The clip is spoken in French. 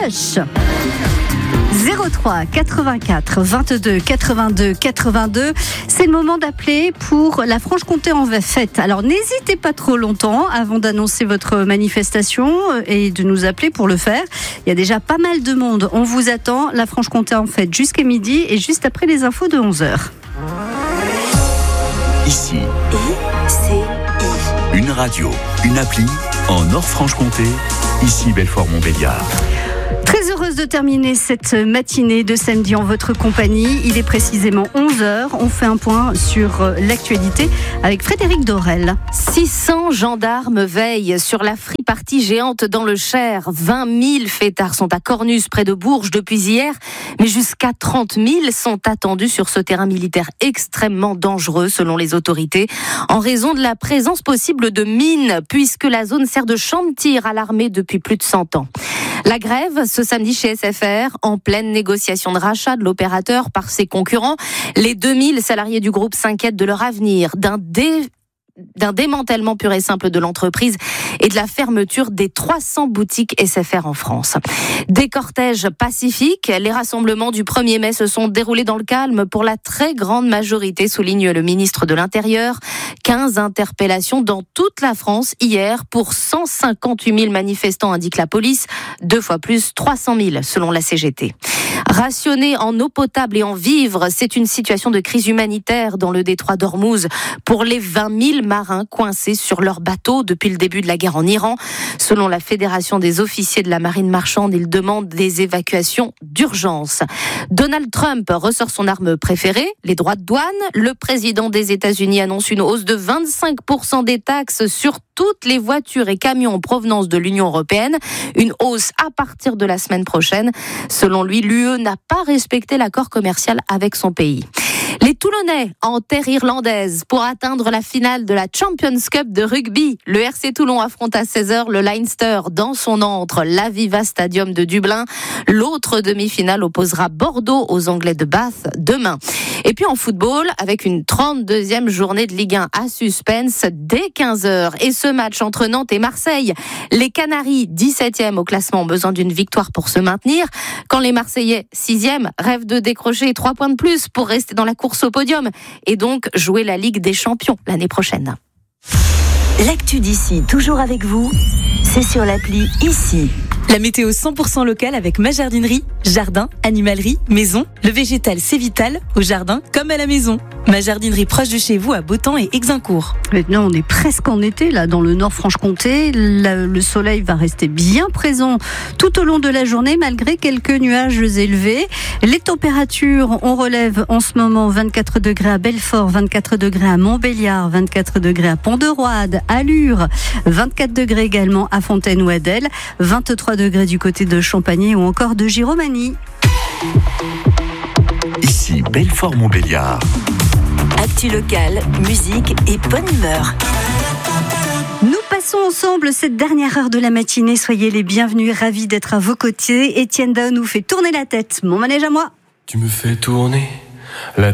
Hush. 03 84 22 82 82, c'est le moment d'appeler pour la Franche-Comté en fête. Alors n'hésitez pas trop longtemps avant d'annoncer votre manifestation et de nous appeler pour le faire. Il y a déjà pas mal de monde. On vous attend, la Franche-Comté en fête jusqu'à midi et juste après les infos de 11h. Ici, une radio, une appli en Nord-Franche-Comté. Ici Belfort-Montbéliard. Très heureuse de terminer cette matinée de samedi en votre compagnie. Il est précisément 11h. On fait un point sur l'actualité avec Frédéric Dorel. 600 gendarmes veillent sur la free party géante dans le Cher. 20 000 fêtards sont à Cornus, près de Bourges, depuis hier. Mais jusqu'à 30 000 sont attendus sur ce terrain militaire extrêmement dangereux, selon les autorités, en raison de la présence possible de mines, puisque la zone sert de champ de tir à l'armée depuis plus de 100 ans. La grève, ce samedi chez SFR, en pleine négociation de rachat de l'opérateur par ses concurrents. Les 2000 salariés du groupe s'inquiètent de leur avenir, d'un démantèlement pur et simple de l'entreprise et de la fermeture des 300 boutiques SFR en France. Des cortèges pacifiques, les rassemblements du 1er mai se sont déroulés dans le calme pour la très grande majorité, souligne le ministre de l'Intérieur. 15 interpellations dans toute la France hier pour 158 000 manifestants, indique la police, 2 fois plus, 300 000 selon la CGT. Rationner en eau potable et en vivres, c'est une situation de crise humanitaire dans le détroit d'Ormuz pour les 20 000 marins coincés sur leur bateau depuis le début de la guerre en Iran. Selon la Fédération des officiers de la marine marchande, ils demandent des évacuations d'urgence. Donald Trump ressort son arme préférée, les droits de douane. Le président des États-Unis annonce une hausse de 25% des taxes sur toutes les voitures et camions en provenance de l'Union européenne. Une hausse à partir de la semaine prochaine. Selon lui, l'UE n'a pas respecté l'accord commercial avec son pays. Les Toulonnais en terre irlandaise pour atteindre la finale de la Champions Cup de rugby. Le RC Toulon affronte à 16h le Leinster dans son antre, l'Aviva Stadium de Dublin. L'autre demi-finale opposera Bordeaux aux Anglais de Bath demain. Et puis en football, avec une 32e journée de Ligue 1 à suspense dès 15h. Et ce match entre Nantes et Marseille. Les Canaries, 17e au classement, ont besoin d'une victoire pour se maintenir. Quand les Marseillais, 6e, rêvent de décrocher 3 points de plus pour rester dans la course au podium et donc jouer la Ligue des Champions l'année prochaine. L'actu d'ici, toujours avec vous, c'est sur l'appli Ici. La météo 100% locale avec ma jardinerie, jardin, animalerie, maison. Le végétal, c'est vital, au jardin comme à la maison. Ma jardinerie proche de chez vous à Beautemps et Exincourt. Maintenant, on est presque en été, là, dans le Nord-Franche-Comté. Le soleil va rester bien présent tout au long de la journée, malgré quelques nuages élevés. Les températures, on relève en ce moment 24 degrés à Belfort, 24 degrés à Montbéliard, 24 degrés à Pont-de-Roide, à Lure, 24 degrés également à Fontaine-Ouadel, 23 degrés du côté de Champagny ou encore de Giromagny. Ici Belfort-Montbéliard. Actu locale, musique et bonne humeur. Nous passons ensemble cette dernière heure de la matinée. Soyez les bienvenus, ravis d'être à vos côtés. Étienne Dao nous fait tourner la tête. Mon manège à moi. Tu me fais tourner la